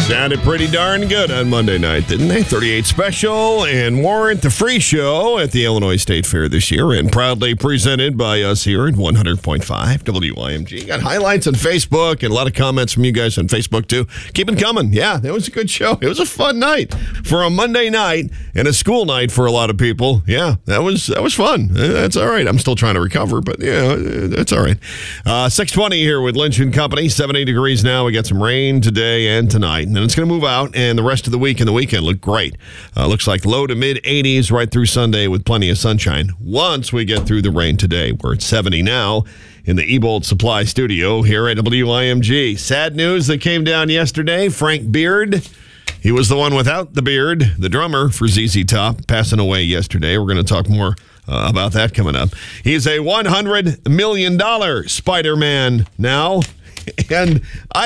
Sounded pretty darn good on Monday night, didn't they? 38 Special and Warrant the Free Show at the Illinois State Fair this year, and proudly presented by us here at 100.5 WIMG. Got highlights on Facebook and a lot of comments from you guys on Facebook, too. Keep it coming. Yeah, that was a good show. It was a fun night for a Monday night and a school night for a lot of people. Yeah, that was fun. That's all right. I'm still trying to recover, but yeah, that's all right. 6:20 here with Lynch & Company. 70 degrees now. We got some rain today and tonight. And it's going to move out, and the rest of the week and the weekend look great. Looks like low to mid 80s right through Sunday with plenty of sunshine. Once we get through the rain today, we're at 70 now in the Ebold Supply Studio here at WIMG. Sad news that came down yesterday. Frank Beard, he was the one without the beard, the drummer for ZZ Top, passing away yesterday. We're going to talk more about that coming up. He's a $100 million Spider-Man now. And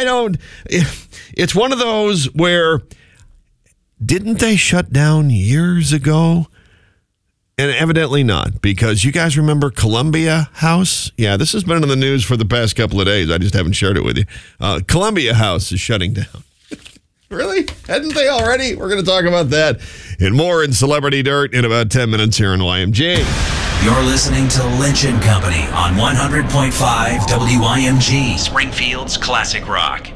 it's one of those where, didn't they shut down years ago? And evidently not, because you guys remember Columbia House? Yeah, this has been in the news for the past couple of days. I just haven't shared it with you. Columbia House is shutting down. Really? Hadn't they already? We're going to talk about that and more in Celebrity Dirt in about 10 minutes here in YMG. You're listening to Lynch & Company on 100.5 WIMG, Springfield's classic rock.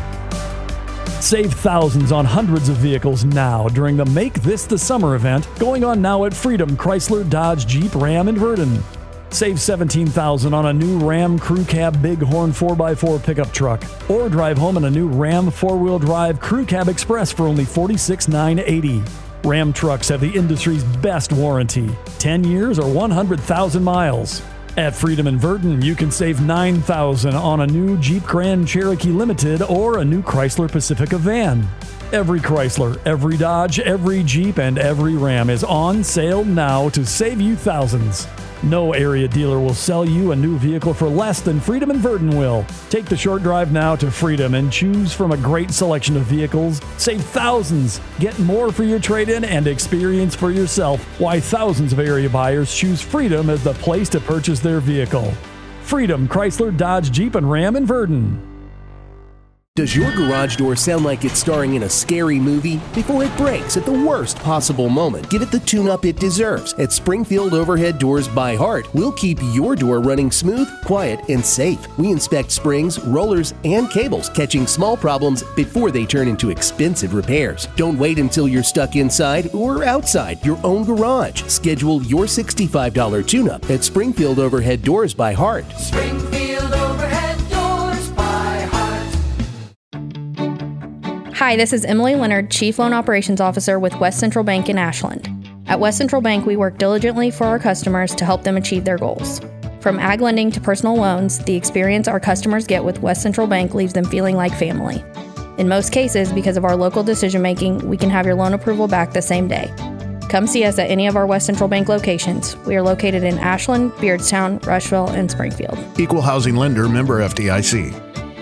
Save thousands on hundreds of vehicles now during the Make This the Summer event going on now at Freedom Chrysler Dodge Jeep Ram in Verdon. Save $17,000 on a new Ram Crew Cab Bighorn 4x4 pickup truck, or drive home in a new Ram 4-wheel drive Crew Cab Express for only $46,980. Ram trucks have the industry's best warranty, 10 years or 100,000 miles. At Freedom in Verdon, you can save $9,000 on a new Jeep Grand Cherokee Limited or a new Chrysler Pacifica van. Every Chrysler, every Dodge, every Jeep, and every Ram is on sale now to save you thousands. No area dealer will sell you a new vehicle for less than Freedom in Verdon will. Take the short drive now to Freedom and choose from a great selection of vehicles. Save thousands. Get more for your trade-in and experience for yourself why thousands of area buyers choose Freedom as the place to purchase their vehicle. Freedom Chrysler Dodge Jeep and Ram in Verdon. Does your garage door sound like it's starring in a scary movie? Before it breaks at the worst possible moment, give it the tune-up it deserves. At Springfield Overhead Doors by Heart, we'll keep your door running smooth, quiet, and safe. We inspect springs, rollers, and cables, catching small problems before they turn into expensive repairs. Don't wait until you're stuck inside or outside your own garage. Schedule your $65 tune-up at Springfield Overhead Doors by Heart. Springfield Overhead Doors by Heart. Hi, this is Emily Leonard, Chief Loan Operations Officer with West Central Bank in Ashland. At West Central Bank, we work diligently for our customers to help them achieve their goals. From ag lending to personal loans, the experience our customers get with West Central Bank leaves them feeling like family. In most cases, because of our local decision-making, we can have your loan approval back the same day. Come see us at any of our West Central Bank locations. We are located in Ashland, Beardstown, Rushville, and Springfield. Equal housing lender, member FDIC.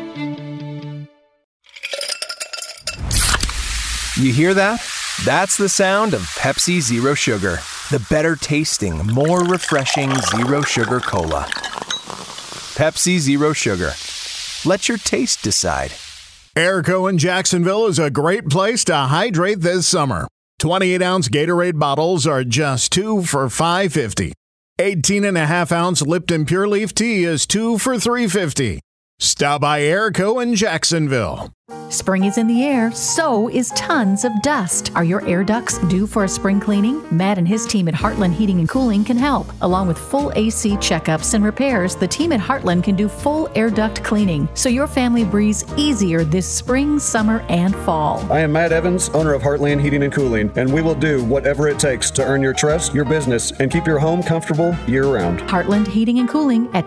You hear that? That's the sound of Pepsi Zero Sugar. The better tasting, more refreshing Zero Sugar Cola. Pepsi Zero Sugar. Let your taste decide. Airco in Jacksonville is a great place to hydrate this summer. 28-ounce Gatorade bottles are just $2 for $5.50. 18.5-ounce Lipton Pure Leaf Tea is $2 for $3.50. Stop by Airco in Jacksonville. Spring is in the air, so is tons of dust. Are your air ducts due for a spring cleaning? Matt and his team at Heartland Heating and Cooling can help. Along with full AC checkups and repairs, the team at Heartland can do full air duct cleaning, so your family breathes easier this spring, summer, and fall. I am Matt Evans, owner of Heartland Heating and Cooling, and we will do whatever it takes to earn your trust, your business, and keep your home comfortable year-round. Heartland Heating and Cooling at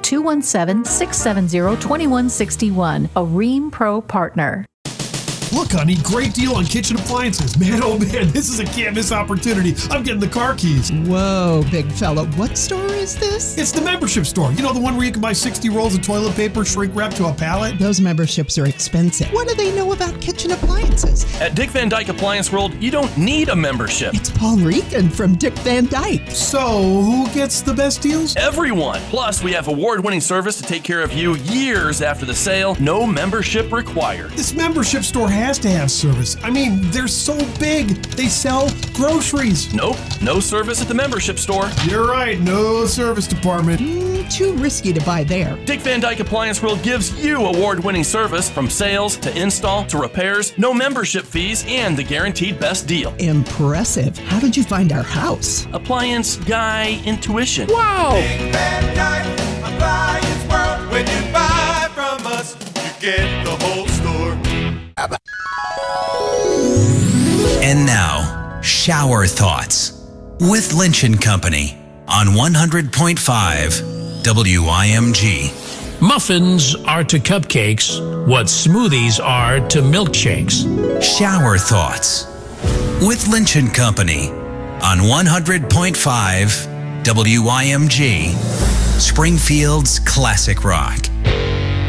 217-670-2161, a Rheem Pro partner. Look, honey, great deal on kitchen appliances. Man, oh man, this is a can't miss opportunity. I'm getting the car keys. Whoa, big fella. What store is this? It's the membership store. You know, the one where you can buy 60 rolls of toilet paper shrink wrapped to a pallet? Those memberships are expensive. What do they know about kitchen appliances? At Dick Van Dyke Appliance World, you don't need a membership. It's Paul Rican from Dick Van Dyke. So, who gets the best deals? Everyone. Plus, we have award-winning service to take care of you years after the sale. No membership required. This membership store has has to have service. I mean, they're so big. They sell groceries. Nope, no service at the membership store. You're right, no service department. Too risky to buy there. Dick Van Dyke Appliance World gives you award-winning service from sales to install to repairs, no membership fees, and the guaranteed best deal. Impressive. How did you find our house? Appliance Guy Intuition. Wow! Dick Van Dyke Appliance World. When you buy from us, you get the whole store. And now, Shower Thoughts with Lynch & Company on 100.5 WIMG. Muffins are to cupcakes what smoothies are to milkshakes. Shower Thoughts with Lynch & Company on 100.5 WIMG, Springfield's classic rock.